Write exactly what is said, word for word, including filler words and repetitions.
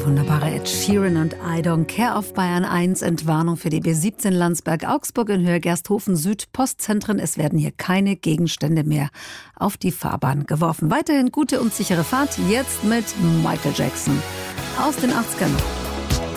Der wunderbare Ed Sheeran und I Don't Care auf Bayern eins. Entwarnung für die B siebzehn Landsberg-Augsburg in Höhe Gersthofen Süd. Postzentren, es werden hier keine Gegenstände mehr auf die Fahrbahn geworfen. Weiterhin gute und sichere Fahrt, jetzt mit Michael Jackson aus den achtzigern.